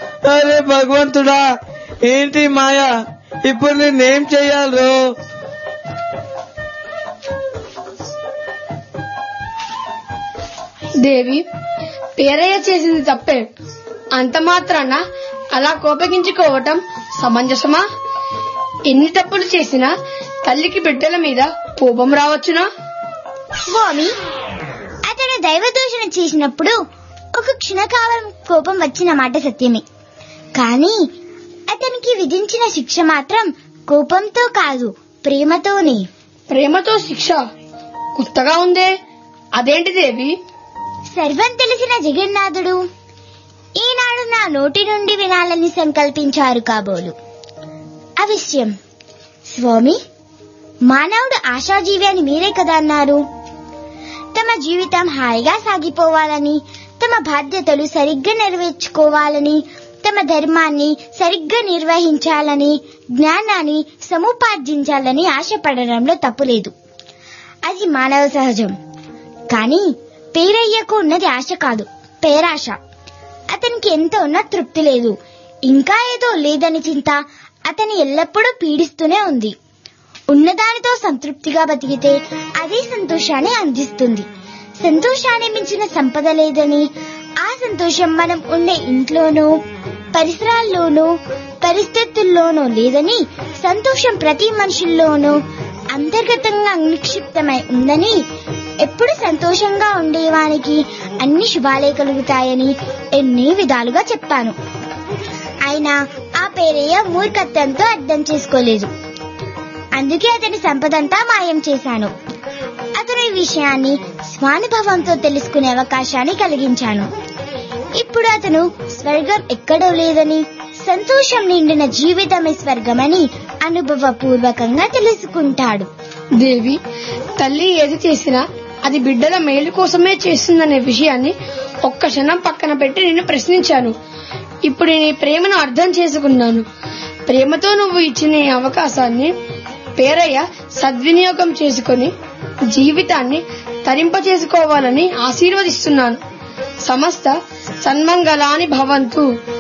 అరే భగవంతుడా, ఏంటి మాయా, ఇప్పుడు నేనేం చెయ్యాలి? దేవి, పేరయ్య చేసింది తప్పే. అంత మాత్రాన అలా కోపగించుకోవటం సమంజసమా? ఎన్ని తప్పులు చేసినా తల్లికి బిడ్డల మీద కోపం రావచ్చునా? స్వామి, అతను దైవదూషణ చేసినప్పుడు ఒక క్షణకాలం కోపం వచ్చిన మాట సత్యమే. కానీ అతనికి విధించిన శిక్ష మాత్రం కోపంతో కాదు, ప్రేమతోనే. ప్రేమతో శిక్ష కొత్తగా ఉందే, అదేంటి దేవి? సర్వం తెలిసిన జగన్నాథుడు ఈనాడు నా నోటి నుండి వినాలని సంకల్పించారు కాబోలు. అవిశ్యం. స్వామి, మానవుడు ఆశాజీవి అని మీరే కదా అన్నారు. తమ జీవితం హాయిగా సాగిపోవాలని, తమ బాధ్యతలు సరిగ్గా నెరవేర్చుకోవాలని, తమ ధర్మాన్ని సరిగ్గా నిర్వహించాలని, జ్ఞానాన్ని సముపార్జించాలని ఆశపడడంలో తప్పులేదు. అది మానవ సహజం. కానీ పేరయ్యకు ఉన్నది ఆశ కాదు, పేరాశ. అతనికి ఎంత ఉన్నా తృప్తి లేదు. ఇంకా ఏదో లేదని చింత అతని ఎల్లప్పుడూ పీడిస్తూనే ఉంది. ఉన్నదానితో సంతృప్తిగా బతికితే అదే సంతోషాన్ని అందిస్తుంది. సంతోషాన్ని మించిన సంపద లేదని, ఆ సంతోషం మనం ఉండే ఇంట్లోనూ, పరిసరాల్లోనూ, పరిస్థితుల్లోనూ లేదని, సంతోషం ప్రతి మనుషుల్లోనూ అంతర్గతంగా నిక్షిప్తమై ఉందని, ఎప్పుడు సంతోషంగా ఉండేవానికి అన్ని శుభాలే కలుగుతాయని ఎన్ని విధాలుగా చెప్పాను. అయినా ఆ పేరయ్య మూర్ఖత్వంతో అర్థం చేసుకోలేదు. అందుకే అతని సంపదంతా మాయం చేశాను. అతని విషయాన్ని స్వానుభవంతో తెలుసుకునే అవకాశాన్ని కలిగించాను. ఇప్పుడు అతను స్వర్గం ఎక్కడో లేదని, సంతోషం నిండిన జీవితమే స్వర్గమని అనుభవపూర్వకంగా తెలుసుకుంటాడు. దేవి, తల్లి ఏది చేసినా అది బిడ్డల మేలు కోసమే చేస్తుందనే విషయాన్ని ఒక్క క్షణం పక్కన పెట్టి నేను ప్రశ్నించాను. ఇప్పుడు నీ ప్రేమను అర్థం చేసుకున్నాను. ప్రేమతో నువ్వు ఇచ్చిన ఈ అవకాశాన్ని పేరయ్య సద్వినియోగం చేసుకుని జీవితాన్ని తరింప చేసుకోవాలని ఆశీర్వదిస్తున్నాను. సమస్త సన్మంగళాని భవంతు.